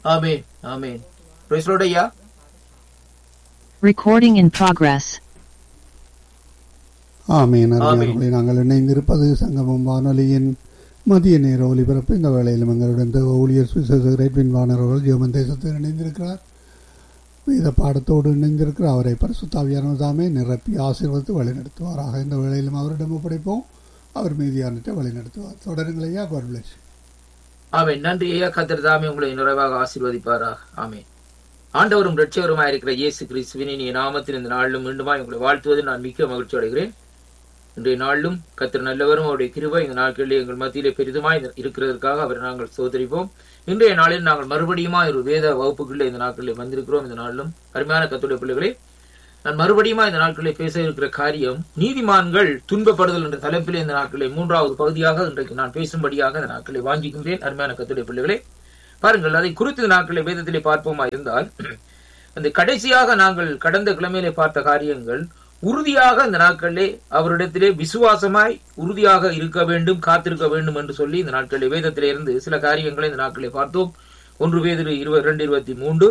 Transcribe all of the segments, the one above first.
Amen amen. Praise the Lord ஐயா. Recording in progress. ஆமீன். அருமையானவர்களே, நாங்கள் இணைந்திருப்பது சங்கமம் வானொலியின் மதிய நேர ஒலிபரப்பு. இந்த வேளையிலும் எங்களுடன் ஊழியர் சுவிசேஷகர் எட்வின் வாணர் அவர்கள் ஜெர்மன் தேசத்தில் இணைந்திருக்கிறார். வேத பாடத்தோடு இணைந்திருக்கிறார். அவரை பரிசுத்த ஆவியானவர் தாமே நிரப்பி ஆசீர்வதித்து வழிநடத்துவாராக. இந்த வேளையிலும் அவரிடம் ஒப்படைப்போம். அவர் மீதியானத்தை வழிநடத்துவார். தொடருங்கள் ஐயா. God bless you. ஆமென். நன்றி ஐயா. கர்த்தர் தாமே உங்களை நிறைவாக ஆசீர்வதிப்பாராக. ஆமென். ஆண்டவரும் இரட்சகருமாய் இருக்கிற இயேசு கிறிஸ்துவின் இனிய நாமத்தில் இந்த நாளிலும் மீண்டுமாய் உங்களை வாழ்த்துவதில் நான் மிக்க மகிழ்ச்சி அடைகிறேன். இன்றைய நாளிலும் கர்த்தர் நல்லவரும் அவருடைய கிருபை இந்த நாட்களிலே எங்கள் மத்தியிலே பெரிதுமாய் இருக்கிறதற்காக அவரை நாங்கள் சோதரிப்போம். இன்றைய நாளில் நாங்கள் மறுபடியுமா ஒரு வேத வகுப்புகளில் இந்த நாட்களில் வந்திருக்கிறோம். இந்த நாளிலும் அருமையான கர்த்தருடைய பிள்ளைகளே, நான் மறுபடியுமா இந்த நாட்களில் பேச இருக்கிற காரியம் நீதிமான்கள் துன்பப்படுதல் என்ற தலைப்பிலே இந்த நாட்களில் 3வது பகுதியாக இன்றைக்கு நான் பேசும்படியாக இந்த நாட்களை வாங்கிக்கின்றேன். அருமையான கர்த்தருடைய பிள்ளைகளே, பாருங்கள், அதை குறித்து நாட்களை வேதத்திலே பார்ப்போமா இருந்தால், அந்த கடைசியாக நாங்கள் கடந்த கிழமையிலே பார்த்த காரியங்கள் உறுதியாக இந்த நாட்களிலே அவரிடத்திலே விசுவாசமாய் உறுதியாக இருக்க வேண்டும், காத்திருக்க வேண்டும் என்று சொல்லி இந்த நாட்களிலே வேதத்திலே இருந்து சில காரியங்களை இந்த நாட்களிலே பார்த்தோம். 1 பேதுரு 2:23,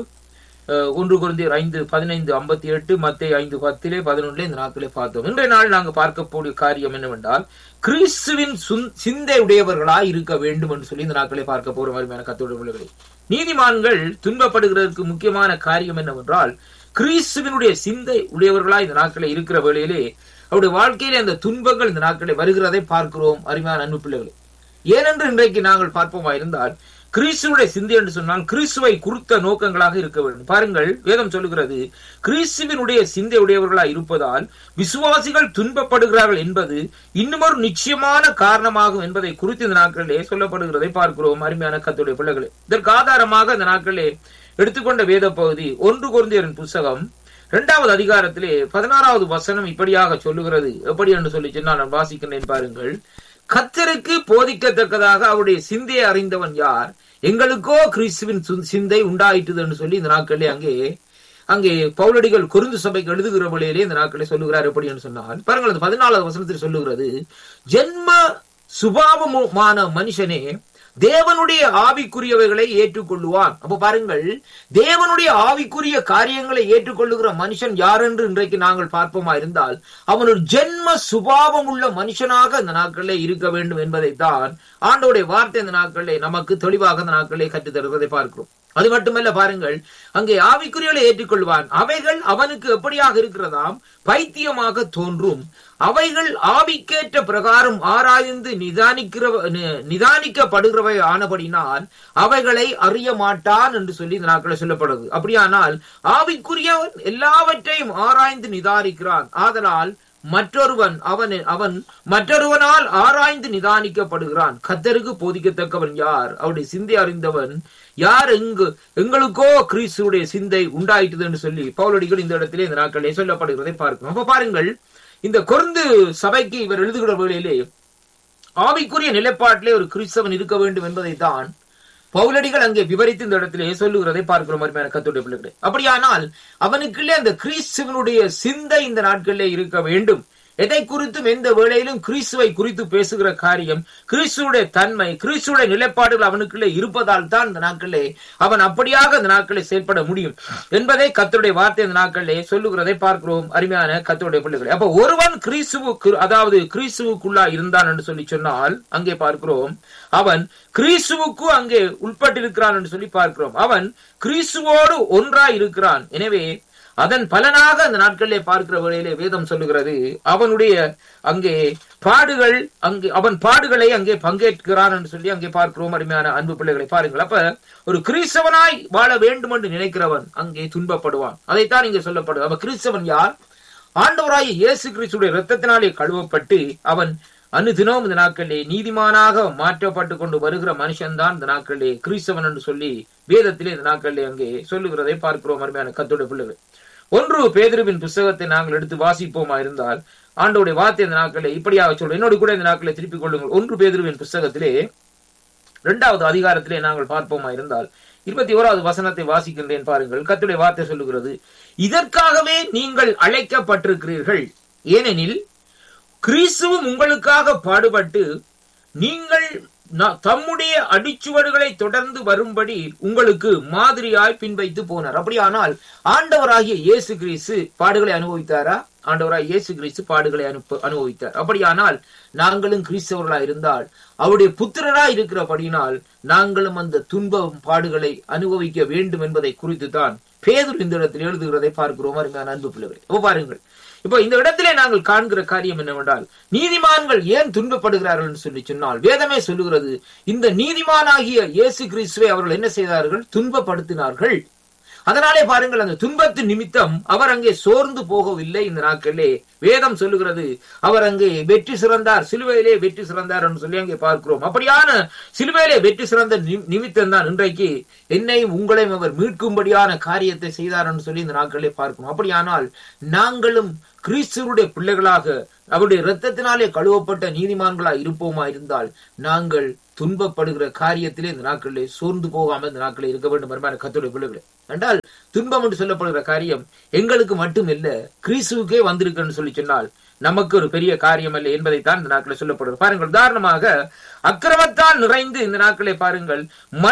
1 கொரிந்தியர் 5:15-58, மத்தேயு 5:10, 11 இந்த நாட்களே பார்த்தோம். இன்றைய நாள் நாங்கள் பார்க்கக்கூடிய காரியம் என்னவென்றால், கிறிஸ்துவின் சிந்தை உடையவர்களாய் இருக்க வேண்டும் என்று சொல்லி இந்த நாட்களை பார்க்க போற மாதிரியான கர்த்தருடைய பிள்ளைகளே, நீதிமான்கள் துன்பப்படுகிறதற்கு முக்கியமான காரியம் என்னவென்றால், கிறிஸ்துவினுடைய சிந்தை உடையவர்களாய் இந்த நாட்களை இருக்கிற வேளையிலே அவருடைய வாழ்க்கையிலே அந்த துன்பங்கள் இந்த நாட்களை வருகிறதை பார்க்கிறோம். அருமையான அன்பு பிள்ளைகளே, ஏனென்று இன்றைக்கு நாங்கள் பார்ப்போமா இருந்தால், கிறிஸ்துவுடைய சிந்தை என்று சொன்னால் கிறிஸ்துவை குறித்த நோக்கங்களாக இருக்க வேண்டும். பாருங்கள், வேதம் சொல்லுகிறது, கிறிஸ்துவினுடைய சிந்தை உடையவர்களாய் இருப்பதால் விசுவாசிகள் துன்பப்படுகிறார்கள் என்பது இன்னுமொரு நிச்சயமான காரணமாகும் என்பதை குறித்து இந்த நாட்களிலே சொல்லப்படுகிறதை பார்க்கிறோம். அருமையான கர்த்தருடைய பிள்ளைகளே, இதற்கு ஆதாரமாக இந்த நாட்களிலே எடுத்துக்கொண்ட வேத பகுதி 1 கொரிந்தியரின் புத்தகம் 2வது அதிகாரத்திலே 16வது வசனம் இப்படியாக சொல்லுகிறது. எப்படி என்று சொல்லி நான் வாசிக்கிறேன். பாருங்கள், கர்த்தருக்கு போதிக்கத்தக்கதாக அவருடைய சிந்தையை அறிந்தவன் யார்? எங்களுக்கோ கிறிஸ்துவின் சிந்தை உண்டாயிட்டது என்று சொல்லி இந்த நாட்களிலே அங்கே பவுலடிகள் கொரிந்து சபைக்கு எழுதுகிற வழியிலே இந்த நாட்களை சொல்லுகிறார். எப்படி என்று சொன்னால், பாருங்கள், அந்த 14வது வசனத்தில் சொல்லுகிறது, ஜென்ம சுபாவமான மனுஷனே தேவனுடைய ஆவிக்குரியவைகளை ஏற்றுக்கொள்ளுவான். அப்ப பாருங்கள், தேவனுடைய ஆவிக்குரிய காரியங்களை ஏற்றுக்கொள்ளுகிற மனுஷன் யார் என்று இன்றைக்கு நாங்கள் பார்ப்போமா இருந்தால், அவன் ஒரு ஜென்ம சுபாவம் உள்ள மனுஷனாக இந்த நாட்களிலே இருக்க வேண்டும் என்பதைத்தான் ஆண்டவருடைய வார்த்தை இந்த நாட்களிலே நமக்கு தெளிவாக இந்த நாட்களிலே கற்றுத் தருவதை பார்க்கிறோம். அது மட்டுமல்ல, பாருங்கள், அங்கே ஆவிக்குரியலை ஏற்றுக்கொள்வான். அவைகள் அவனுக்கு எப்படியாக இருக்கிறதாம்? பைத்தியமாக தோன்றும். அவைகள் ஆவிக்கேற்ற பிரகாரம் ஆராய்ந்து நிதானிக்கப்படுகிறவை ஆனபடினால் அவைகளை அறிய மாட்டான் என்று சொல்லி இந்த நாட்களை சொல்லப்படுது. அப்படியானால் ஆவிக்குரியவன் எல்லாவற்றையும் ஆராய்ந்து நிதானிக்கிறான். ஆதலால் அவன் மற்றொருவனால் ஆராய்ந்து நிதானிக்கப்படுகிறான். கர்த்தருக்கு போதிக்கத்தக்கவன் யார்? அவருடைய சிந்தை அறிந்தவன் யார்? எங்களுக்கோ கிறிஸ்துவுடைய சிந்தை உண்டாயிட்டது என்று சொல்லி பவுலடிகள் இந்த இடத்திலே இந்த நாட்களிலே சொல்லப்படுகிறதை பார்க்கிறோம். அப்ப பாருங்கள், இந்த கொரிந்து சபைக்கு இவர் எழுதுகிற வேளையிலே ஆவிக்குரிய நிலைப்பாட்டிலே ஒரு கிறிஸ்தவன் இருக்க வேண்டும் என்பதைத்தான் பவுலடிகள் அங்கே விவரித்து இந்த இடத்திலே சொல்லுகிறதை பார்க்கிறோம். அருமையான கர்த்தருடைய பிள்ளைகளே, அப்படியானால் அவனுக்குள்ளே அந்த கிறிஸ்துவனுடைய சிந்தை இந்த நாட்களிலே இருக்க வேண்டும். எதை குறித்தும் எந்த வேளையிலும் கிறிஸ்துவை குறித்து பேசுகிற காரியம், கிறிஸ்துடைய தன்மை, கிறிஸ்துடைய நிலைப்பாடுகள் அவனுக்குள்ளே இருப்பதால் தான் இந்த நாட்களிலே அவன் அப்படியாக இந்த நாட்களில் செயல்பட முடியும் என்பதை கர்த்தருடைய வார்த்தை இந்த நாட்களிலே சொல்லுகிறதை பார்க்கிறோம். அருமையான கர்த்தருடைய பிள்ளைகளே, அப்ப ஒருவன் கிறிஸ்துவுக்குள்ளா இருந்தான் என்று சொல்லி சொன்னால் அங்கே பார்க்கிறோம், அவன் கிறிஸ்துவுக்கு அங்கே உட்பட்டிருக்கிறான் என்று சொல்லி பார்க்கிறோம். அவன் கிறிஸ்துவோடு ஒன்றாய் இருக்கிறான். எனவே அதன் பலனாக அந்த நாட்களிலே பார்க்கிற வேளையிலே வேதம் சொல்லுகிறது, அவனுடைய அங்கே பாடுகள், அவன் பாடுகளை அங்கே பங்கேற்கிறான் என்று சொல்லி அங்கே பார்க்கிறோம். அருமையான அன்பு பிள்ளைகளை பாருங்கள், அப்ப ஒரு கிறிஸ்தவனாய் வாழ வேண்டும் என்று நினைக்கிறவன் அங்கே துன்பப்படுவான். அதைத்தான் இங்கே சொல்லப்படுது. அவன் கிறிஸ்தவன் யார்? ஆண்டவராகிய இயேசு கிறிஸ்துடைய இரத்தத்தினாலே கழுவப்பட்டு அவன் அனுதினமும் இந்த நாட்களிலே நீதிமானாக மாற்றப்பட்டு கொண்டு வருகிற மனுஷன் தான் இந்த நாட்களிலே கிறிஸ்தவன் என்று சொல்லி வேதத்திலே இந்த நாட்களிலே அங்கே சொல்லுகிறதை பார்க்கிறோம். அருமையான கர்த்தருடைய பிள்ளைகள், 1 பேதுருவின் புத்தகத்தை நாங்கள் எடுத்து வாசிப்போமா இருந்தால் ஆண்டவருடைய வார்த்தை இந்த நாட்களிலே இப்படியாக சொல்றோம். என்னோடு கூட இந்த நாட்களை திருப்பிக் கொள்ளுங்கள். 1 பேதுருவின் புத்தகத்திலே 2வது அதிகாரத்திலே நாங்கள் பார்ப்போமா இருந்தால் 21வது வசனத்தை வாசிக்கின்றேன். பாருங்கள், கர்த்தருடைய வார்த்தை சொல்லுகிறது, இதற்காகவே நீங்கள் அழைக்கப்பட்டிருக்கிறீர்கள். ஏனெனில் கிறிஸ்துவும் உங்களுக்காக பாடுபட்டு தம்முடைய அடிச்சுவடுகளை தொடர்ந்து வரும்படி உங்களுக்கு மாதிரியாய் பின்வைத்து போனார். அப்படியானால் ஆண்டவராகிய இயேசு கிறிஸ்து பாடுகளை அனுபவித்தாரா? ஆண்டவராய் இயேசு கிறிஸ்து பாடுகளை அனுபவித்தார். அப்படியானால் நாங்களும் கிறிஸ்தவர்களாய் இருந்தால், அவருடைய புத்திரராய் இருக்கிறபடியினால் நாங்களும் அந்த துன்பம் பாடுகளை அனுபவிக்க வேண்டும் என்பதை குறித்து தான் பேதுரு இந்த இடத்தில் எழுதுகிறதை பார்க்கிறோம். அருமையான அன்பு பிள்ளைகளே, அப்ப பாருங்கள், இப்போ இந்த இடத்திலே நாங்கள் காண்கிற காரியம் என்னவென்றால், நீதிமான்கள் ஏன் துன்பப்படுகிறார்கள் என்று சொல்லி சொன்னால், வேதமே சொல்லுகிறது, இந்த நீதிமானாகிய இயேசு கிறிஸ்துவை அவர்கள் என்ன செய்தார்கள்? துன்பப்படுத்தினார்கள். அதனாலே பாருங்கள், அந்த துன்பத்தின் நிமித்தம் அவர் அங்கே சோர்ந்து போகவில்லை. இந்த நாட்களிலே வேதம் சொல்லுகிறது, அவர் அங்கே வெற்றி சிறந்தார், சிலுவையிலே வெற்றி சிறந்தார் என்று சொல்லி அங்கே பார்க்கிறோம். அப்படியான சிலுவையிலே வெற்றி சிறந்த நிமித்தம் தான் இன்றைக்கு என்னையும் உங்களையும் அவர் மீட்கும்படியான காரியத்தை செய்தார் என்று சொல்லி இந்த நாட்களிலே பார்க்கிறோம். அப்படியானால் நாங்களும் கிறிஸ்துவுடைய பிள்ளைகளாக அவருடைய இரத்தத்தினாலே கழுவப்பட்ட நீதிமான்களாய் இருப்போமா இருந்தால், நாங்கள் துன்பப்படுகிற காரியத்திலே இந்த நாட்களிலே சோர்ந்து போகாமல் இந்த நாட்களில் இருக்க வேண்டும். கர்த்தருடைய பிள்ளைகளே, என்றால் துன்பம் என்று சொல்லப்படுகிற காரியம் எங்களுக்கு மட்டும் இல்ல, கிறிஸ்துவுக்கே வந்திருக்குன்னு சொல்லி சொன்னால் நமக்கு ஒரு பெரிய காரியம் அல்ல என்பதைத்தான் இந்த நாட்களில் சொல்லப்படுகிறது. பாருங்கள், உதாரணமாக அக்கிரமத்தால் நிறைந்து இந்த நாட்களை பாருங்கள்,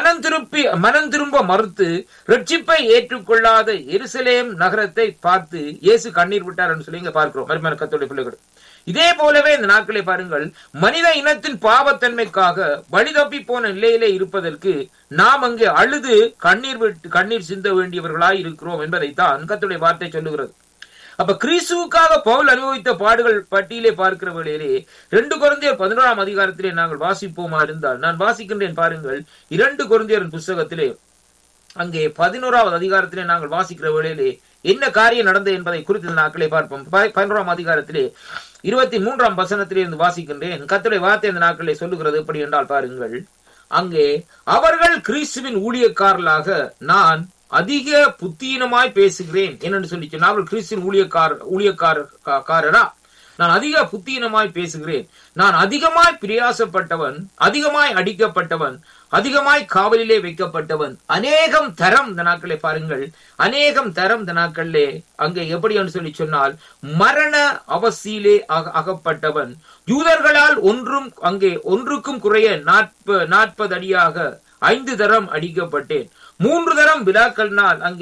மனம் திரும்ப மறுத்து ரட்சிப்பை ஏற்றுக்கொள்ளாத எருசலேம் நகரத்தை பார்த்து இயேசு கண்ணீர் விட்டார் என்று சொல்லி இங்க பார்க்கிறோம். கர்த்தருடைய பிள்ளைகள், இதே போலவே இந்த நாட்களை பாருங்கள், மனித இனத்தின் பாவத்தன்மைக்காக வழி தப்பி போன நிலையிலே இருப்பதற்கு நாம் அங்கே அழுது கண்ணீர் சிந்த வேண்டியவர்களாய் இருக்கிறோம் என்பதைத்தான் கர்த்தருடைய வார்த்தை சொல்லுகிறது. அப்ப கிறிஸ்துவுக்காக பவுல் அனுபவித்த பாடுகள் பட்டியலே பார்க்கிற வேளையிலே 2 கொரிந்தியர் 11ஆம் அதிகாரத்திலே நாங்கள் வாசிப்போமா இருந்தால், நான் வாசிக்கின்றேன் பாருங்கள், 2 கொரிந்தியரின் புஸ்தகத்திலே அங்கே 11ஆவது அதிகாரத்திலே நாங்கள் வாசிக்கிற வேளையிலே என்ன காரியம் நடந்தது என்பதை குறித்து நாட்களை பார்ப்போம். 11ஆம் அதிகாரத்திலே 23ஆம் வசனத்திலே இருந்து வாசிக்கின்றேன். கர்த்தருடைய வார்த்தை இந்த நாட்களை சொல்லுகிறது எப்படி என்றால் பாருங்கள், அங்கே அவர்கள் கிறிஸ்துவின் ஊழியக்காரர்களாக நான் அதிக புத்தீனமாய் பேசுகிறேன் என்று சொல்லி சொன்னால், அவர்கள் கிறிஸ்துவின் ஊழியக்காரரா? நான் அதிக புத்தீனமாய் பேசுகிறேன், நான் அதிகமாய் பிரயாசப்பட்டவன், அதிகமாய் அடிக்கப்பட்டவன், அதிகமாய் காவலிலே வைக்கப்பட்டவன், அநேகம் தரம் இந்த நாட்களை பாருங்கள், அநேகம் தரம் இந்த நாட்களிலே அங்கே எப்படி என்று சொல்லி சொன்னால் மரண அவசியிலே அகப்பட்டவன், யூதர்களால் ஒன்றுக்கும் குறைய 40 அடியாக 5 தரம் அடிக்கப்பட்டேன், 3 தரம் விழாக்களினால் அங்கே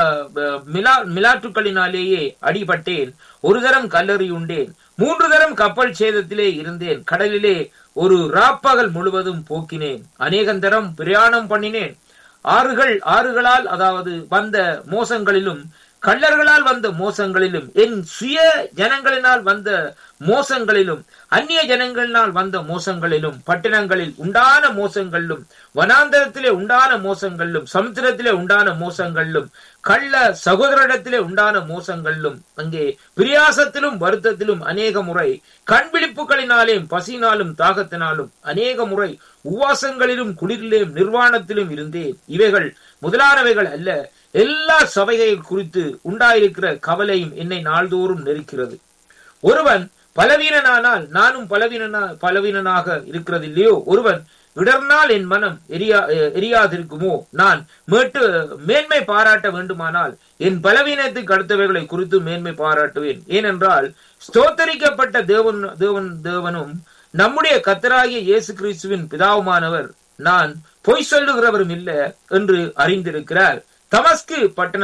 மிலாற்றுக்களினாலேயே அடிபட்டேன், 1 தரம் கல்லறி உண்டேன், 3 தரம் கப்பல் சேதத்திலே இருந்தேன், கடலிலே ஒரு ராப்பகல் முழுவதும் போக்கினேன், அநேகம் தரம் பிரயாணம் பண்ணினேன், ஆறுகளால் அதாவது வந்த மோசங்களிலும் கள்ளர்களால் வந்த மோசங்களிலும், என் சுய ஜனங்களினால் வந்த மோசங்களிலும், அந்நிய ஜனங்களினால் வந்த மோசங்களிலும், பட்டணங்களில் உண்டான மோசங்களிலும், வனாந்தரத்திலே உண்டான மோசங்களிலும், சமுத்திரத்திலே உண்டான மோசங்களிலும், கள்ள சகோதரிடத்திலே உண்டான மோசங்களிலும், அங்கே பிரியாசத்திலும் வருத்தத்திலும் அநேக முறை, கண்விழிப்புகளினாலேயும் பசினாலும் தாகத்தினாலும் அநேக முறை, உவாசங்களிலும் குளிரிலும் நிர்வாணத்திலும் இருந்தேன். இவைகள் முதலானவைகள் அல்ல, எல்லா சபைகள் குறித்து உண்டாயிருக்கிற கவலையும் என்னை நாள்தோறும் நெருக்கிறது. ஒருவன் பலவீனனானால் நானும் பலவீனனாக இருக்கிறது இல்லையோ? ஒருவன் இடர்னால் என் மனம் எரியாதிருக்குமோ? நான் மேன்மை பாராட்ட வேண்டுமானால் என் பலவீனத்துக்கு அடுத்தவைகளை குறித்து மேன்மை பாராட்டுவேன். ஏனென்றால் ஸ்தோத்தரிக்கப்பட்ட தேவனும் நம்முடைய கர்த்தராகிய இயேசு கிறிஸ்துவின் பிதாவுமானவர் நான் பொய் சொல்லுகிறவரும் இல்ல என்று அறிந்திருக்கிறார். தமஸ்கு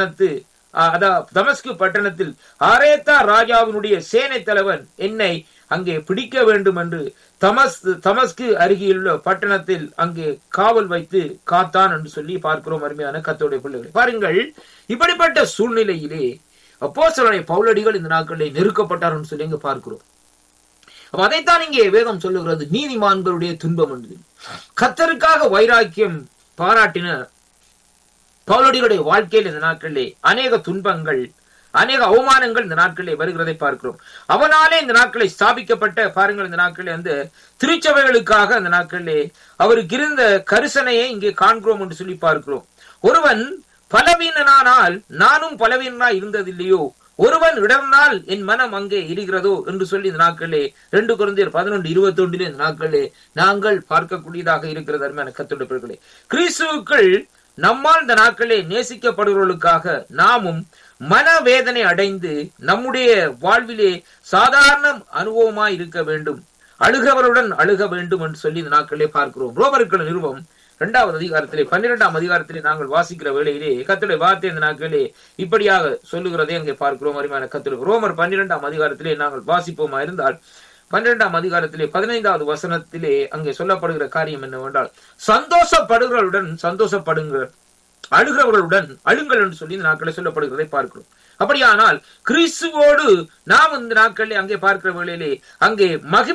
பட்டணத்தில் ஆரேத்தா ராஜாவினுடைய சேனை தலைவன் என்னை அங்கே பிடிக்க வேண்டும் என்று தமஸ்கு அருகிலுள்ள பட்டணத்தில் அங்கே காவல் வைத்து காத்தான் என்று சொல்லி பார்க்கிறோம். அருமையான கர்த்தருடைய பிள்ளைகளை பாருங்கள், இப்படிப்பட்ட சூழ்நிலையிலே அப்போஸ்தலனாகிய பவுலடிகள் இந்த நாட்களில் நெருக்கப்பட்டார் என்று சொல்லி இங்க பார்க்கிறோம். அதைத்தான் இங்கே வேதம் சொல்லுகிறது, நீதிமான்களுடைய துன்பம் என்று. கர்த்தருக்காக வைராக்கியம் பாராட்டின பவுலடிகளுடைய வாழ்க்கையில் இந்த நாட்களிலே அநேக துன்பங்கள், அநேக அவமானங்கள் இந்த நாட்களிலே வருகிறதை பார்க்கிறோம். அவனாலே இந்த நாட்களை ஸ்தாபிக்கப்பட்ட பாருங்கள், இந்த நாட்களிலே அந்த திருச்சபைகளுக்காக அந்த நாட்களிலே அவருக்கு இருந்த கரிசனையை இங்கே காண்கிறோம் என்று சொல்லி பார்க்கிறோம். ஒருவன் பலவீனனானால் நானும் பலவீனனாய் இருந்ததில்லையோ? ஒருவன் இடர்னால் என் மனம் அங்கே இருக்கிறதோ என்று சொல்லி இந்த நாட்களிலே 2 கொரிந்தியர் 11:21 இந்த நாட்களிலே நாங்கள் பார்க்கக்கூடியதாக இருக்கிறது. அருமையான கர்த்தருடைய பிள்ளைகளே, கிறிஸ்துவுக்குள் நம்மால் இந்த நாட்களே நேசிக்கப்படுவர்களுக்காக நாமும் மனவேதனை அடைந்து நம்முடைய வாழ்விலே சாதாரண அனுபவமாய் இருக்க வேண்டும். அழுகிறவருடன் அழுக வேண்டும் என்று சொல்லி இந்த நாட்களிலே பார்க்கிறோம். ரோமர்கள் நிருபம் 2வது அதிகாரத்திலே 12ஆம் அதிகாரத்திலே நாங்கள் வாசிக்கிற வேளையிலே கர்த்தருடைய வார்த்தை இந்த நாட்களிலே இப்படியாக சொல்லுகிறதை அங்கே பார்க்கிறோம். அருமையான கர்த்தர் ரோமர் 12ஆம் அதிகாரத்திலே நாங்கள் வாசிப்போமா இருந்தால் 12ஆம் அதிகாரத்திலே 15வது வசனத்திலே அங்கே சொல்லப்படுகிற காரியம் என்னவென்றால், சந்தோஷப்படுகிறவர்களுடன் சந்தோஷப்படுங்கள், அழுகிறவர்களுடன் அழுங்கள் என்று சொல்லி இந்த நாட்களில் சொல்லப்படுகிறதை பார்க்கிறோம். அப்படியானால் கிறிஸ்துவோடு நாம் இந்த நாட்களிலே அங்கே பார்க்கிற வேளையிலே அங்கே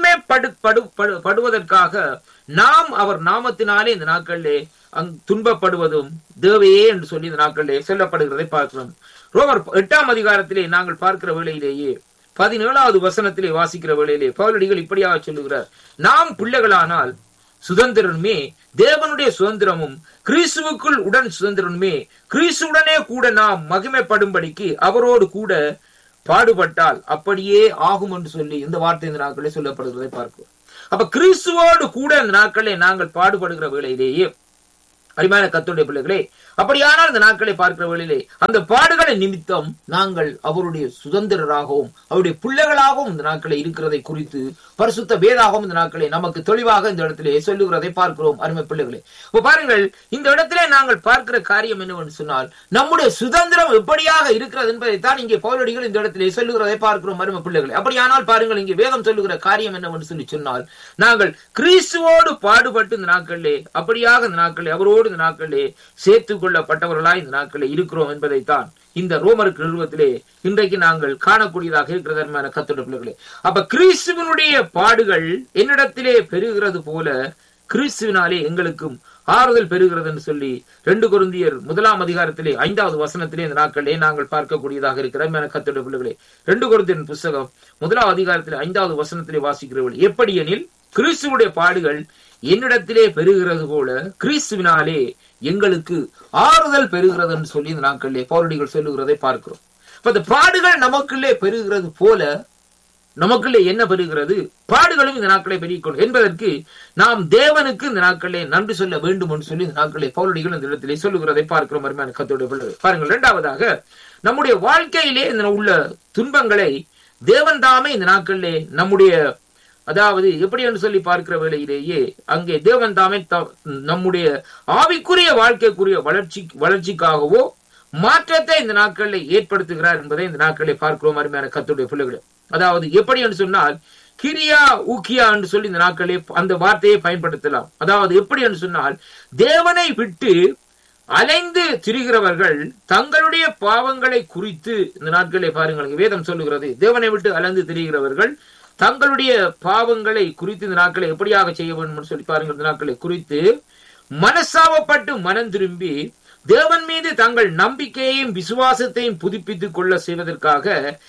மகிமைப்படுவதற்காக நாம் அவர் நாமத்தினாலே இந்த நாட்களிலே துன்பப்படுவதும் தேவையே என்று சொல்லி இந்த நாட்களிலே சொல்லப்படுகிறதை பார்க்கிறோம். ரோமர் 8ஆம் அதிகாரத்திலே நாங்கள் பார்க்கிற வேளையிலேயே 17வது வசனத்திலே வாசிக்கிற வேளையிலே பவுலடிகள் இப்படியாக சொல்லுகிறார், நாம் பிள்ளைகளானால் சுதந்திரனுமே தேவனுடைய சுதந்திரமும் கிறிஸ்துவுக்குள் உடன் சுதந்திரனுமே, கிறிஸ்துவுடனே கூட நாம் மகிமைப்படும்படிக்கு அவரோடு கூட பாடுபட்டால் அப்படியே ஆகும் என்று சொல்லி இந்த வார்த்தை இந்த நாட்களே சொல்லப்படுகிறதை பார்க்கிறோம். அப்ப கிறிஸ்துவோடு கூட இந்த நாட்களே நாங்கள் பாடுபடுகிற வேளையிலேயே அருமையான கர்த்தருடைய பிள்ளைகளே, அப்படியானால் இந்த நாட்களை பார்க்கிற வேளையிலே அந்த பாடுகளை நிமித்தம் நாங்கள் அவருடைய சுதந்திரராகவும் அவருடைய பிள்ளைகளாகவும் இந்த நாட்களை இருக்கிறதை குறித்து பரிசுத்த வேதாகவும் இந்த நாட்களை நமக்கு தெளிவாக இந்த இடத்திலே சொல்லுகிறதை பார்க்கிறோம். அருமை பிள்ளைகளே, இப்ப பாருங்கள், இந்த இடத்திலே நாங்கள் பார்க்கிற காரியம் என்னவென்று சொன்னால் நம்முடைய சுதந்திரம் எப்படியாக இருக்கிறது என்பதைத்தான் இங்கே பவுலடிகள் இந்த இடத்திலே சொல்லுகிறதை பார்க்கிறோம். அருமை பிள்ளைகளே, அப்படியானால் பாருங்கள், இங்கே வேதம் சொல்லுகிற காரியம் என்னவென்று சொல்லி சொன்னால் நாங்கள் கிறிஸ்துவோடு பாடுபட்டு இந்த நாட்களிலே அப்படியாக இந்த நாட்களிலே அவரோடு இந்த நாட்களிலே சேர்த்துக் கொள்ளப்பட்டவர்களாய் இந்த நாட்களிலே இருக்கிறோம் என்பதைத்தான் இந்த ரோமருக்கு நிறுவத்திலே இன்றைக்கு நாங்கள் காணக்கூடியதாக இருக்கிறது. அருமையான கர்த்தருடைய பிள்ளைகளே, அப்ப கிறிஸ்துவனுடைய பாடுகள் என்னிடத்திலே பெருகிறது போல கிறிஸ்துவினாலே எங்களுக்கும் ஆறுதல் பெறுகிறது என்று சொல்லி 2 கொரிந்தியர் 1ஆம் அதிகாரத்திலே 5வது வசனத்திலே இந்த நாட்களிலே நாங்கள் பார்க்கக்கூடியதாக இருக்கிற அருமையான கர்த்தருடைய பிள்ளைகளே, 2 கொரிந்தியர் புத்தகம் 1ஆம் அதிகாரத்திலே 5வது வசனத்திலே வாசிக்கிறவர்கள், எப்படி எனில் கிறிஸ்துவுடைய பாடுகள் என்னிடத்திலே பெறுகிறது போல கிறிஸ்துவினாலே எங்களுக்கு ஆறுதல் பெறுகிறது என்று சொல்லி இந்த நாட்களிலே பவுலடிகள் சொல்லுகிறதை பார்க்கிறோம். இந்த பாடுகள் நமக்குள்ளே பெறுகிறது போல நமக்குள்ளே என்ன பெறுகிறது, பாடுகளும் இந்த நாட்களை பெருகிக்கொள்ளும் என்பதற்கு நாம் தேவனுக்கு இந்த நாட்களே நன்றி சொல்ல வேண்டும் என்று சொல்லி இந்த நாட்களே பவுலடிகள் இந்த இடத்திலே சொல்லுகிறதை பார்க்கிறோம். அருமையான கர்த்தருடைய பிள்ளைகளே, பாருங்கள், 2வதாக நம்முடைய வாழ்க்கையிலே இந்த உள்ள துன்பங்களை தேவன் தாமே இந்த நாட்களிலே நம்முடைய அதாவது எப்படி என்று சொல்லி பார்க்கிற வேளையிலேயே அங்கே தேவன் தாமே நம்முடைய ஆவிக்குரிய வாழ்க்கைக்குரிய வளர்ச்சிக்காகவோ மாற்றத்தை இந்த நாட்களில் ஏற்படுத்துகிறார் என்பதை இந்த நாட்களை பார்க்கிறோம். அருமையான கர்த்தருடைய பிள்ளைகளே, அதாவது எப்படி என்று சொன்னால் கிரியா ஊக்கியா என்று சொல்லி இந்த நாட்களே அந்த வார்த்தையை பயன்படுத்தலாம். அதாவது எப்படி என்று சொன்னால் தேவனை விட்டு அலைந்து திரிகிறவர்கள் தங்களுடைய பாவங்களை குறித்து இந்த நாட்களை பாருங்கள், வேதம் சொல்லுகிறது, தேவனை விட்டு அலைந்து திரிகிறவர்கள் தங்களுடைய பாவங்களை குறித்து இந்த நாட்களை எப்படியாக செய்ய வேண்டும் சொல்லி பாருங்கள். இந்த நாட்களை குறித்து மனசாவப்பட்டு மனம் திரும்பி தேவன் மீது தங்கள் நம்பிக்கையையும் விசுவாசத்தையும் புதுப்பித்துக் கொள்ள செய்வதற்காக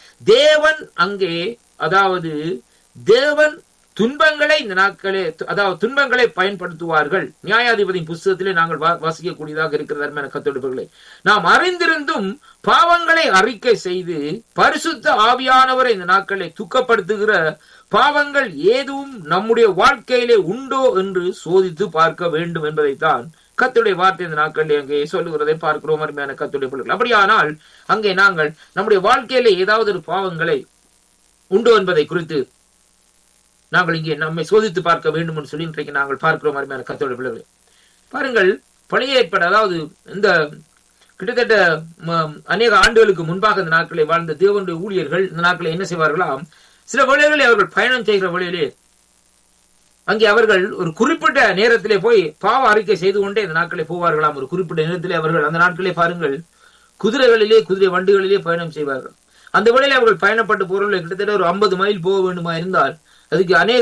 தேவன் அங்கே அதாவது தேவன் துன்பங்களை இந்த நாட்களே அதாவது துன்பங்களை பயன்படுத்துவார்கள். நியாயாதிபதியின் புஸ்தகத்திலே நாங்கள் வாசிக்கக்கூடியதாக இருக்கிற அருமையான கர்த்தருடைய நாம் அறிந்திருந்தும் பாவங்களை அறிக்கை செய்து பரிசுத்த ஆவியானவரை இந்த நாட்களை துக்கப்படுத்துகிற பாவங்கள் ஏதும் நம்முடைய வாழ்க்கையிலே உண்டோ என்று சோதித்து பார்க்க வேண்டும் என்பதைத்தான் கர்த்தருடைய வார்த்தை இந்த நாட்களில் அங்கே சொல்லுகிறதை பார்க்கிறோம். அருமையான கர்த்தருடைய பிள்ளைகள், அப்படியானால் அங்கே நாங்கள் நம்முடைய வாழ்க்கையிலே ஏதாவது ஒரு பாவங்களை உண்டோ என்பதை குறித்து நாங்கள் இங்கே நம்மை சோதித்து பார்க்க வேண்டும் என்று சொல்லி இன்றைக்கு நாங்கள் பார்க்கிறோம். அருமையான கர்த்தருடைய பிள்ளைகளே, பாருங்கள், பழைய ஏற்பாடு அதாவது இந்த கிட்டத்தட்ட அநேக ஆண்டுகளுக்கு முன்பாக இந்த நாட்களை வாழ்ந்த தேவனுடைய ஊழியர்கள் இந்த நாட்களை என்ன செய்வார்களாம், சில வேளைகளில் அவர்கள் பயணம் செய்கிற வேளையிலே அங்கே அவர்கள் ஒரு குறிப்பிட்ட நேரத்திலே போய் பாவ அறிக்கை செய்து கொண்டே இந்த நாட்களை போவார்களாம். ஒரு குறிப்பிட்ட நேரத்திலே அவர்கள் அந்த நாட்களே பாருங்கள் குதிரை வண்டிகளிலே பயணம் செய்வார்கள். அந்த வேளையிலே அவர்கள் பயணப்பட்டு போறவர்கள் கிட்டத்தட்ட ஒரு 50 மைல் போக வேண்டுமா இருந்தால் அதுக்கு அநேக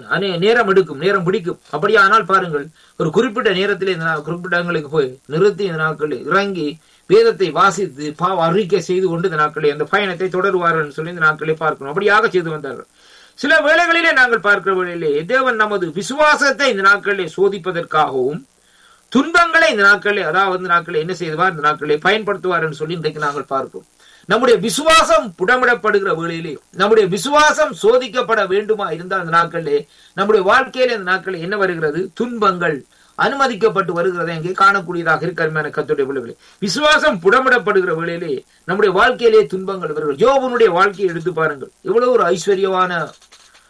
நேரம் பிடிக்கும். அப்படியானால் பாருங்கள், ஒரு குறிப்பிட்ட நேரத்திலே குறிப்பிட்ட இடங்களுக்கு போய் நிறுத்தி இந்த நாட்களில் இறங்கி வேதத்தை வாசித்து பாவ அறிக்கை செய்து கொண்டு இந்த நாட்களில் அந்த பயணத்தை தொடருவார்கள் சொல்லி இந்த நாட்களை பார்க்கணும். அப்படியாக செய்து வந்தார்கள். சில வேளைகளிலே நாங்கள் பார்க்கிற வேளையிலே தேவன் நமது விசுவாசத்தை இந்த நாட்களிலே சோதிப்பதற்காகவும் துன்பங்களை இந்த நாட்களிலே அதாவது இந்த நாட்களில் என்ன செய்வார், இந்த நாட்களிலே பயன்படுத்துவார் என்று சொல்லி இன்றைக்கு நாங்கள் பார்ப்போம். நம்முடைய விசுவாசம் புடமிடப்படுகிற வேளையிலே நம்முடைய விசுவாசம் சோதிக்கப்பட வேண்டுமா இருந்தால் அந்த நாட்களிலே நம்முடைய வாழ்க்கையில இந்த நாட்களில் என்ன வருகிறது, துன்பங்கள் அனுமதிக்கப்பட்டு வருகிறதை அங்கே காணக்கூடியதாக இருக்கிற கர்த்தருடைய பிள்ளைகளே. விசுவாசம் புடமிடப்படுகிற வேளையிலே நம்முடைய வாழ்க்கையிலே துன்பங்கள் வருகிறது. யோபனுடைய வாழ்க்கையை எடுத்து பாருங்கள், எவ்வளவு ஒரு ஐஸ்வர்யமான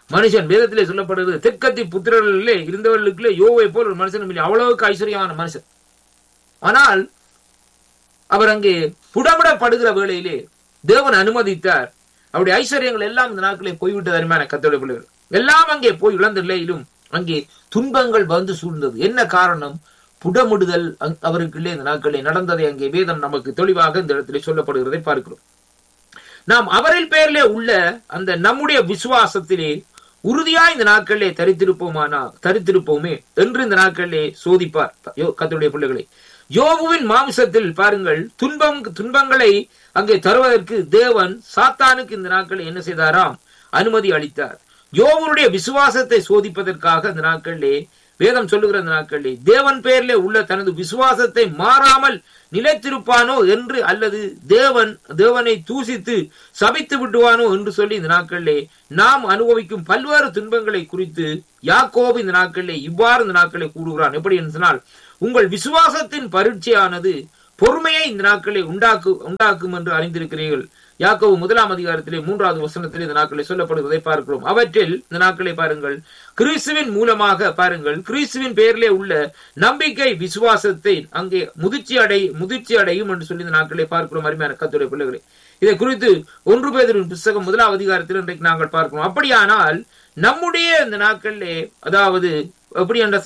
மனுஷன் வேதத்திலே சொல்லப்படுகிறது, தெற்கத்தி புத்திரர்களிலே இருந்தவர்களுக்குள்ளே யோவை போல் ஒரு மனுஷனும் இல்லை. அவ்வளவுக்கு ஐஸ்வர்யமான மனுஷன். ஆனால் அவர் அங்கே புடமிடப்படுகிற வேளையிலே தேவன் அனுமதித்தார். அவருடைய ஐஸ்வர்யங்கள் எல்லாம் இந்த நாட்களே போய்விட்டது. அருமையான கர்த்தருடைய பிள்ளைகள், எல்லாம் அங்கே போய் இழந்த நிலையிலும் அங்கே துன்பங்கள் வந்து சூழ்ந்தது. என்ன காரணம்? புடமிடுதல் அவருக்குள்ளே இந்த நாட்களே நடந்ததை அங்கே வேதம் நமக்கு தெளிவாக இந்த இடத்திலே சொல்லப்படுகிறதை பார்க்கிறோம். நாம் அவரின் பெயரிலே உள்ள அந்த நம்முடைய விசுவாசத்திலே உறுதியா இந்த நாட்களிலே தரித்திருப்போமே என்று இந்த நாட்களிலே சோதிப்பார் கர்த்தருடைய பிள்ளைகளை. யோபுவின் மாம்சத்தில் பாருங்கள், துன்பங்களை அங்கே தருவதற்கு தேவன் சாத்தானுக்கு இந்த நாட்களில் என்ன செய்தாராம்? அனுமதி அளித்தார். யோபுடைய விசுவாசத்தை சோதிப்பதற்காக இந்த நாட்களிலே வேதம் சொல்லுகிற இந்த நாட்களிலே தேவன் பெயரிலே உள்ள தனது விசுவாசத்தை மாறாமல் நிலைத்திருப்பானோ என்று, அல்லது தேவனை தூசித்து சபித்து விடுவானோ என்று சொல்லி இந்த நாட்களிலே நாம் அனுபவிக்கும் பல்வேறு துன்பங்களை குறித்து யாக்கோபு இந்த நாட்களிலே இவ்வாறு இந்த நாட்களை கூறுகிறான். எப்படி என்று சொன்னால், உங்கள் விசுவாசத்தின் பரீட்சையானது பொறுமையை இந்த நாட்களை உண்டாக்கும் என்று அறிந்திருக்கிறீர்கள். யாக்கோபு 1 அதிகாரத்திலே 3வது வசனத்திலே இந்த நாட்களை சொல்லப்படுவதை பார்க்கிறோம். அவற்றில் இந்த நாட்களை பாருங்கள், கிறிஸ்துவின் மூலமாக பாருங்கள், கிறிஸ்துவின் பெயரிலே உள்ள நம்பிக்கை விசுவாசத்தை அங்கே முதிர்ச்சி அடையும் என்று சொல்லி இந்த நாட்களை பார்க்கிறோம். அருமையான கர்த்தருடைய பிள்ளைகளை, இதை குறித்து 1 பேதுருவின் புத்தகம் 1 அதிகாரத்தில் இன்றைக்கு நாங்கள் பார்க்கிறோம். அப்படியானால் நம்முடைய இந்த நாட்களிலே, அதாவது எப்படி என்ற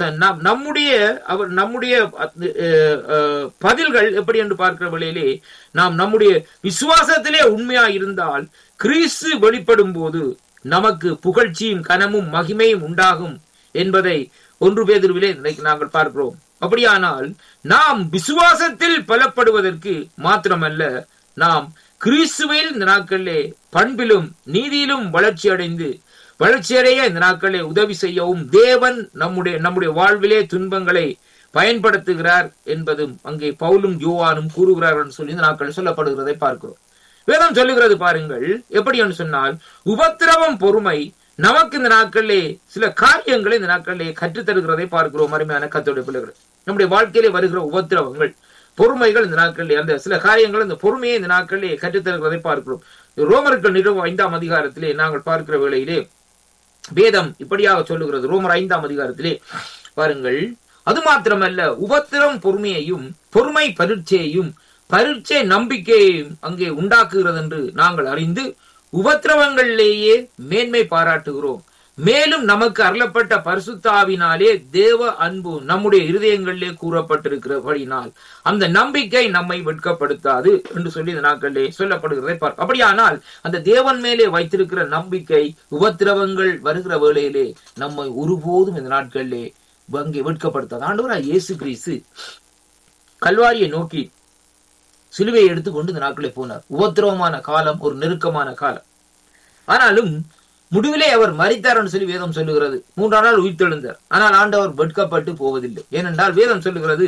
நம்முடைய பதில்கள் எப்படி என்று பார்க்கிற வேளையிலே, நாம் நம்முடைய விசுவாசத்திலே உண்மையா இருந்தால் கிறிஸ்து வெளிப்படும் போது நமக்கு புகழ்ச்சியும் கனமும் மகிமையும் உண்டாகும் என்பதை 1 பேதுருவிலே இன்றைக்கு நாங்கள் பார்க்கிறோம். அப்படியானால் நாம் விசுவாசத்தில் பலப்படுவதற்கு மாத்திரமல்ல, நாம் கிறிஸ்துவில் இந்த நாட்களிலே பண்பிலும் நீதியிலும் வளர்ச்சியடைய இந்த நாட்களே உதவி செய்யவும் தேவன் நம்முடைய வாழ்விலே துன்பங்களை பயன்படுத்துகிறார் என்பதும் அங்கே பவுலும் யோவானும் கூறுகிறார்கள் சொல்லி இந்த நாட்களில் சொல்லப்படுகிறதை பார்க்கிறோம். வேதம் சொல்லுகிறது பாருங்கள், எப்படி என்று சொன்னால், உபத்திரவம் பொறுமை நமக்கு இந்த நாட்களிலே சில காரியங்களை இந்த நாட்களிலே கற்றுத்தருகிறதை பார்க்கிறோம். அருமையான கர்த்தருடைய பிள்ளைகள், நம்முடைய வாழ்க்கையிலே வருகிற உபத்திரவங்கள், பொறுமைகள் இந்த நாட்களிலே அந்த சில காரியங்கள் இந்த பொறுமையை இந்த நாட்களிலே கற்றுத்தருகிறதை பார்க்கிறோம். ரோமர்கள் நிறுவ 5 அதிகாரத்திலே நாங்கள் பார்க்கிற வேளையிலே வேதம் இப்படியாக சொல்லுகிறது. ரோமர் 5 அதிகாரத்திலே பாருங்கள், அது மாத்திரமல்ல, உபத்திரம் பொறுமையையும் பொறுமை பரீட்சை நம்பிக்கையையும் அங்கே உண்டாக்குகிறது என்று நாங்கள் அறிந்து உபத்திரவங்களிலேயே மேன்மை பாராட்டுகிறோம். மேலும் நமக்கு அருளப்பட்ட பரிசுத்த ஆவியினாலே தேவ அன்பு நம்முடைய இருதயங்களிலே கூறப்பட்டிருக்கிறபடினால் அந்த நம்பிக்கை நம்மை வெட்கப்படுத்தாது என்று சொல்லி இந்த நாட்களிலே சொல்லப்படுகிறதை பார்க்க. அப்படியானால் அந்த தேவன் மேலே வைத்திருக்கிற நம்பிக்கை உபத்திரவங்கள் வருகிற வேளையிலே நம்மை ஒருபோதும் இந்த நாட்களிலே அங்கே வெட்கப்படுத்தாது. ஆண்டவராகிய இயேசு கிறிஸ்து கல்வாரியை நோக்கி சிலுவையை எடுத்துக்கொண்டு இந்த நாட்களே போனார். உபத்திரவமான காலம், ஒரு நெருக்கமான காலம். ஆனாலும் முடிவிலே அவர் மரித்தார் என்று சொல்லி வேதம் சொல்லுகிறது. 3ஆம் நாள் உயிர்த்தெழுந்தார். ஆனால் ஆண்டவர் வெட்கப்பட்டு போவதில்லை. ஏனென்றால் வேதம் சொல்லுகிறது,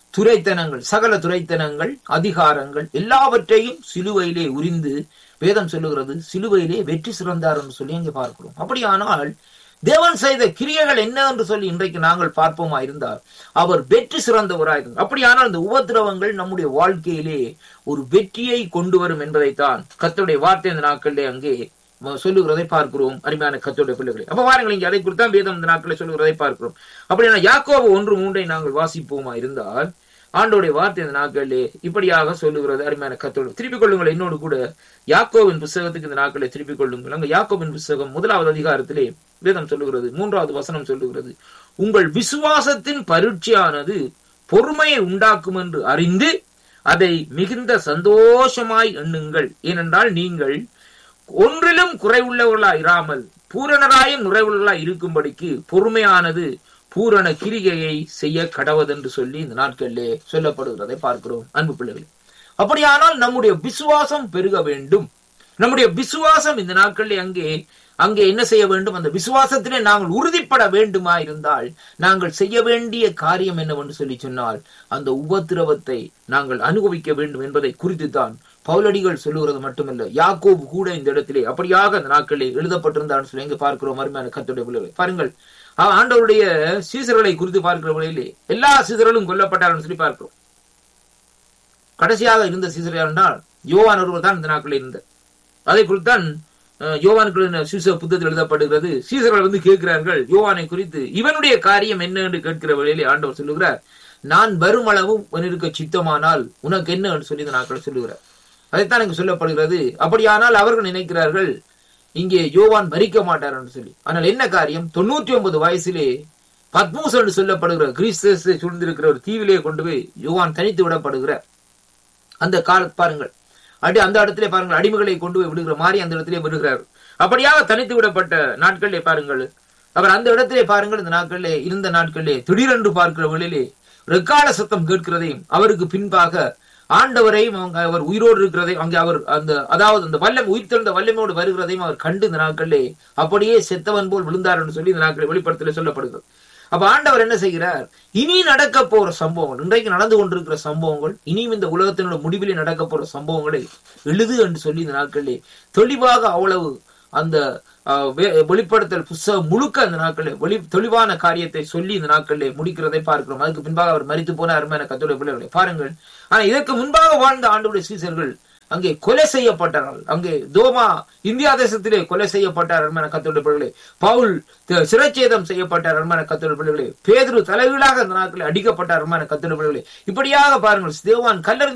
சகல துரைத்தனங்கள் அதிகாரங்கள் எல்லாவற்றையும் சிலுவையிலே உரிந்து, வேதம் சொல்லுகிறது சிலுவையிலே வெற்றி சிறந்தார் என்று சொல்லி அங்கே பார்க்கிறோம். அப்படியானால் தேவன் செய்த கிரியைகள் என்ன என்று சொல்லி இன்றைக்கு நாங்கள் பார்ப்போமா இருந்தால் அவர் வெற்றி சிறந்தவராயிருந்தார். அப்படியானால் இந்த உபத்திரவங்கள் நம்முடைய வாழ்க்கையிலே ஒரு வெற்றியை கொண்டு வரும் என்பதைத்தான் கர்த்தருடைய வார்த்தை இந்த நாட்களிலே அங்கே சொல்லுகிறதை பார்க்கிறோம். அருமையான கர்த்தருடைய பிள்ளைகளை, அப்ப பாருங்கள், இங்கே அதை குறித்தான் வேதம் இந்த நாட்களை சொல்லுகிறதை பார்க்கிறோம். அப்படின்னா யாக்கோபு 1:3 நாங்கள் வாசிப்போமா இருந்தால் ஆண்டோடைய வார்த்தை இந்த நாட்களிலே இப்படியாக சொல்லுகிறது. அருமையான கர்த்தருடைய, திருப்பிக் கொள்ளுங்கள் என்னோடு கூட யாக்கோபின் புஸ்தகத்துக்கு இந்த நாட்களை திருப்பிக் கொள்ளுங்கள். அங்க யாக்கோபின் புஸ்தகம் 1 அதிகாரத்திலே வேதம் சொல்லுகிறது, 3வது வசனம் சொல்லுகிறது, உங்கள் விசுவாசத்தின் பரீட்சையானது பொறுமையை உண்டாக்கும் என்று அறிந்து அதை மிகுந்த சந்தோஷமாய் எண்ணுங்கள். ஏனென்றால் நீங்கள் ஒன்றிலும் குறைவுள்ளவர்களா இராமல் பூரணராயும் நிறைவுள்ளவர்களாய் இருக்கும்படிக்கு பொறுமையானது பூரண கிரிகையை செய்ய கடவது என்று சொல்லி இந்த நாட்களிலே சொல்லப்படுகிறதை பார்க்கிறோம். அன்பு பிள்ளைகள், அப்படியானால் நம்முடைய விசுவாசம் பெருக வேண்டும். நம்முடைய விசுவாசம் இந்த நாட்களிலே அங்கே என்ன செய்ய வேண்டும்? அந்த விசுவாசத்திலே நாங்கள் உறுதிப்பட வேண்டுமா இருந்தால் நாங்கள் செய்ய வேண்டிய காரியம் என்னவென்று சொல்லி சொன்னால் அந்த உபத்திரவத்தை நாங்கள் அனுபவிக்க வேண்டும் என்பதை குறித்து தான் பவுலடிகள் சொல்லுகிறது மட்டுமல்ல, யாக்கோபு கூட இந்த இடத்திலே அப்படியாக அந்த நாட்களில் எழுதப்பட்டிருந்தான்னு சொல்லி எங்க பார்க்கிறோம். அருமையான கர்த்தருடைய பிள்ளைகளை பாருங்கள், ஆண்டவருடைய சீசர்களை குறித்து பார்க்கிற வழியிலே எல்லா சீசர்களும் கொல்லப்பட்டார்கள் சொல்லி பார்க்கிறோம். கடைசியாக இருந்த சீசர் என்றால் யோவான் ஒருவர் தான் இந்த நாட்களில் இருந்தார். அதை குறித்தான் யோவானுக்கு சுவிசேஷ புத்தகத்தில் எழுதப்படுகிறது. சீசர்கள் வந்து கேட்கிறார்கள் யோவானை குறித்து, இவனுடைய காரியம் என்ன என்று கேட்கிற வேளையிலே ஆண்டவர் சொல்லுகிறார், நான் வருமளவும் உனக்கு சித்தமானால் உனக்கு என்ன என்று சொல்லி நாட்கள் சொல்லுகிறார். அதைத்தான் இங்கு சொல்லப்படுகிறது. அப்படியானால் அவர்கள் நினைக்கிறார்கள் இங்கே யோவான் மரிக்க மாட்டார் என்று சொல்லி. ஆனால் என்ன காரியம், 99 வயசிலே பத்மோஸ் என்று சொல்லப்படுகிற கிரீஸ் சூழ்ந்திருக்கிற ஒரு தீவிலே கொண்டு போய் யோவான் தனித்து விடப்படுகிறார். அந்த கால பாருங்கள், அந்த இடத்திலே பாருங்கள், அடிமைகளை கொண்டு போய் விடுகிற மாதிரி அந்த இடத்திலே விடுகிறார். அப்படியாக தனித்து விடப்பட்ட நாட்களிலே பாருங்கள், அவர் அந்த இடத்திலே பாருங்கள், இந்த நாட்களிலே இருந்த நாட்களிலே திடீரென்று பார்க்கிற வேளையிலே ரெக்கால சத்தம் கேட்கிறதையும் அவருக்கு பின்பாக ஆண்டவரையும் அவர் உயிரோடு இருக்கிறதையும் அங்கே அவர் அதாவது அந்த வல்லம் உயிர் தெழுந்த வல்லமையோடு வருகிறதையும் அவர் கண்டு இந்த நாட்களிலே அப்படியே செத்தவன் போல் விழுந்தார் என்று சொல்லி இந்த நாட்களில் வெளிப்படுத்தல சொல்லப்படுகிறது. அப்ப ஆண்டவர் என்ன செய்கிறார், இனி நடக்க போற சம்பவங்கள், இன்றைக்கு நடந்து கொண்டிருக்கிற சம்பவங்கள், இனியும் இந்த உலகத்தினோட முடிவிலே நடக்க போற சம்பவங்களை எழுது என்று சொல்லி இந்த நாட்களிலே தெளிவாக அவ்வளவு அந்த வெளிப்படுத்தல் புஸ்தகம் முழுக்க அந்த நாட்களில் தெளிவான காரியத்தை சொல்லி இந்த நாட்களிலே முடிக்கிறதை பார்க்கிறோம். அதுக்கு பின்பாக அவர் மரித்து போன அருமையான கர்த்தருடைய பிள்ளைகளை பாருங்கள். ஆனா இதற்கு முன்பாக வாழ்ந்த ஆண்டவருடைய சீசர்கள் அங்கே கொலை செய்யப்பட்டார்கள். அங்கே தோமா இந்தியா தேசத்திலே கொலை செய்யப்பட்டார் அருமையான கர்த்தருடைய பிள்ளைகளே. பவுல் சிறைச்சேதம் செய்யப்பட்டார் அருமையான கர்த்தருடைய பிள்ளைகளே. பேதுரு தலைகீழாக அந்த நாட்களில் அடிக்கப்பட்டார் அருமையான கர்த்தருடைய பிள்ளைகளே. இப்படியாக பாருங்கள், ஸ்தேவான் கல்லறி